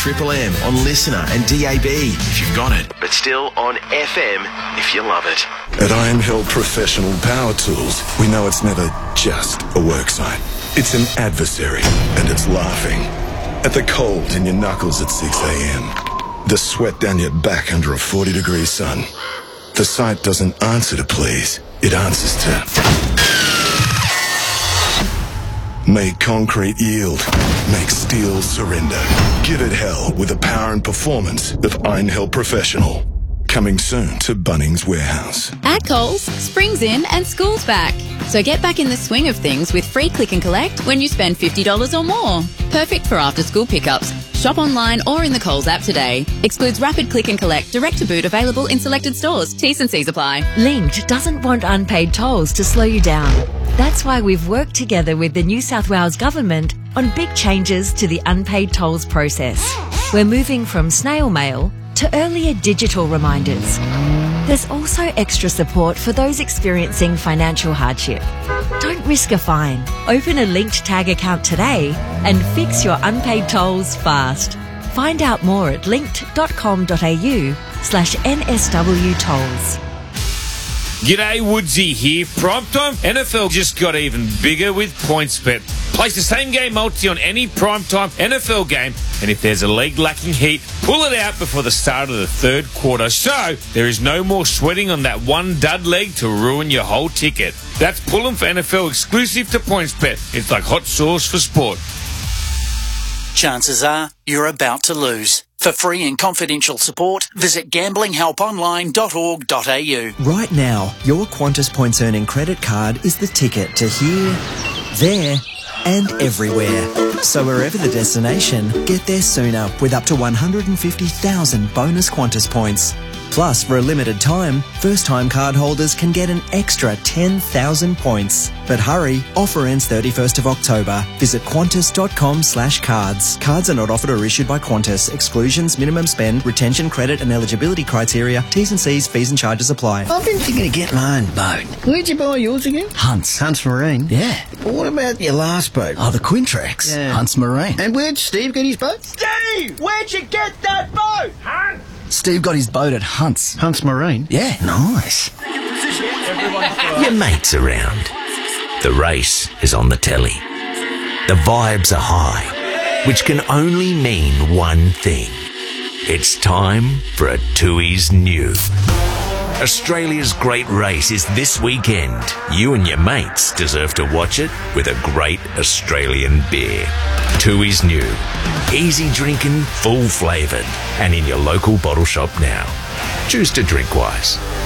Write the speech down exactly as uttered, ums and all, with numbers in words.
Triple M on Listener and D A B if you've got it, but still on F M if you love it. At Iron Hill Professional Power Tools, we know it's never just a work site. It's an adversary, and it's laughing. At the cold in your knuckles at six a.m. The sweat down your back under a forty degree sun. The site doesn't answer to please, it answers to... Make concrete yield. Make steel surrender. Give it hell with the power and performance of Iron Hill Professional. Coming soon to Bunnings Warehouse. At Coles, spring's in and school's back. So get back in the swing of things with free click and collect when you spend fifty dollars or more. Perfect for after-school pickups. Shop online or in the Coles app today. Excludes rapid click and collect, direct to boot, available in selected stores. T's and C's apply. Linked doesn't want unpaid tolls to slow you down. That's why we've worked together with the New South Wales Government on big changes to the unpaid tolls process. We're moving from snail mail to earlier digital reminders. There's also extra support for those experiencing financial hardship. Don't risk a fine. Open a Linked Tag account today and fix your unpaid tolls fast. Find out more at linked.com.au slash NSW tolls. G'day, Woodsy here. Primetime N F L just got even bigger with PointsBet. Place the same game multi on any primetime N F L game, and if there's a leg lacking heat, pull it out before the start of the third quarter. So there is no more sweating on that one dud leg to ruin your whole ticket. That's Pull'em for N F L exclusive to PointsBet. It's like hot sauce for sport. Chances are you're about to lose. For free and confidential support, visit gambling help online dot org dot a u. Right now, your Qantas Points Earning credit card is the ticket to here, there, and everywhere. So wherever the destination, get there sooner with up to one hundred fifty thousand bonus Qantas points. Plus, for a limited time, first-time card holders can get an extra ten thousand points. But hurry, offer ends thirty-first of October. Visit qantas.com slash cards. Cards are not offered or issued by Qantas. Exclusions, minimum spend, retention, credit and eligibility criteria, T's and C's, fees and charges apply. I've been thinking of getting my own boat. Where'd you buy yours again? Hunts. Hunts Marine? Yeah. But what about your last boat? Oh, the Quintrex. Yeah. Hunts Marine. And where'd Steve get his boat? Steve! Where'd you get that boat? Hunt! Steve got his boat at Hunts. Hunts Marine? Yeah. Nice. Your mate's around. The race is on the telly. The vibes are high, which can only mean one thing. It's time for a Tooheys New. Australia's great race is this weekend. You and your mates deserve to watch it with a great Australian beer. Tooheys New. Easy drinking, full flavoured, and in your local bottle shop now. Choose to drink wise.